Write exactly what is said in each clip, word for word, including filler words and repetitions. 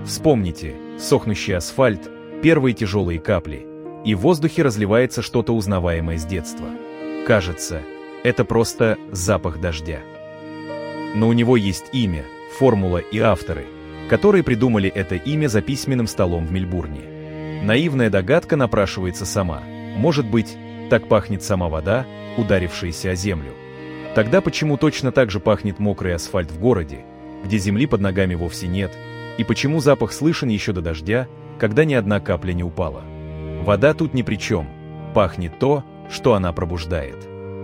Вспомните, сохнущий асфальт, первые тяжелые капли, и в воздухе разливается что-то узнаваемое с детства. Кажется, это просто запах дождя. Но у него есть имя, формула и авторы, которые придумали это имя за письменным столом в Мельбурне. Наивная догадка напрашивается сама. Может быть, так пахнет сама вода, ударившаяся о землю. Тогда почему точно так же пахнет мокрый асфальт в городе, где земли под ногами вовсе нет, и почему запах слышен еще до дождя, когда ни одна капля не упала? Вода тут ни при чем. Пахнет то, что она пробуждает.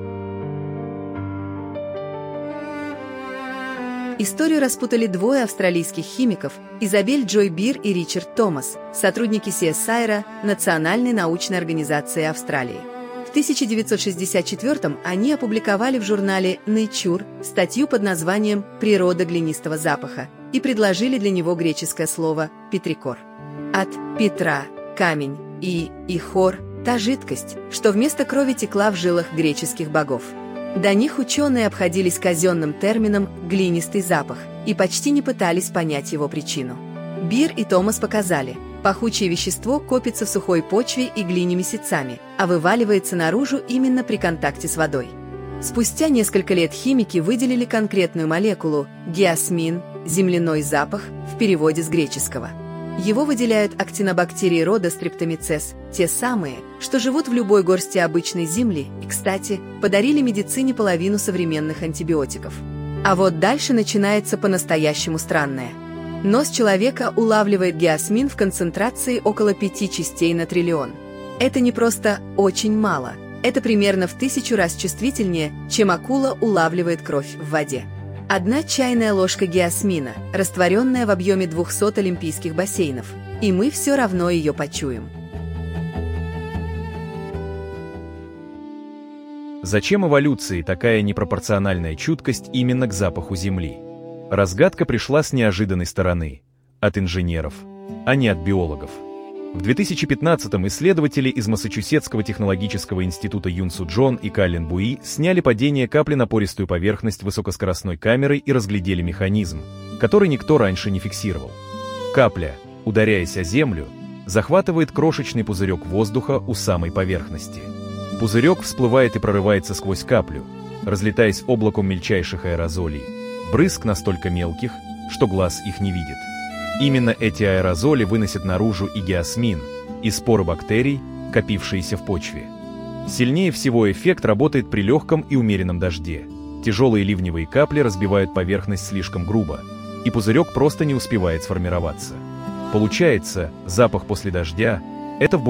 Историю распутали двое австралийских химиков, Изабель Джой Бир и Ричард Томас, сотрудники си эс ай ар, Национальной научной организации Австралии. В тысяча девятьсот шестьдесят четвёртом они опубликовали в журнале Nature статью под названием «Природа глинистого запаха» и предложили для него греческое слово «петрикор». От «петра» – камень и «ихор» – та жидкость, что вместо крови текла в жилах греческих богов. До них ученые обходились казенным термином «глинистый запах» и почти не пытались понять его причину. Бир и Томас показали, пахучее вещество копится в сухой почве и глине месяцами, а вываливается наружу именно при контакте с водой. Спустя несколько лет химики выделили конкретную молекулу – геосмин, земляной запах, в переводе с греческого. Его выделяют актинобактерии рода Streptomyces, те самые, что живут в любой горсти обычной земли и, кстати, подарили медицине половину современных антибиотиков. А вот дальше начинается по-настоящему странное. Нос человека улавливает геосмин в концентрации около пяти частей на триллион. Это не просто очень мало, это примерно в тысячу раз чувствительнее, чем акула улавливает кровь в воде. Одна чайная ложка геосмина, растворенная в объеме двухсот олимпийских бассейнов, и мы все равно ее почуем. Зачем эволюции такая непропорциональная чуткость именно к запаху Земли? Разгадка пришла с неожиданной стороны – от инженеров, а не от биологов. В две тысячи пятнадцатом исследователи из Массачусетского технологического института Юнсу Джон и Каллен Буи сняли падение капли на пористую поверхность высокоскоростной камерой и разглядели механизм, который никто раньше не фиксировал. Капля, ударяясь о землю, захватывает крошечный пузырек воздуха у самой поверхности. Пузырек всплывает и прорывается сквозь каплю, разлетаясь облаком мельчайших аэрозолей, брызг настолько мелких, что глаз их не видит. Именно эти аэрозоли выносят наружу и геосмин, и споры бактерий, копившиеся в почве. Сильнее всего эффект работает при легком и умеренном дожде. Тяжелые ливневые капли разбивают поверхность слишком грубо, и пузырек просто не успевает сформироваться. Получается, запах после дождя – это в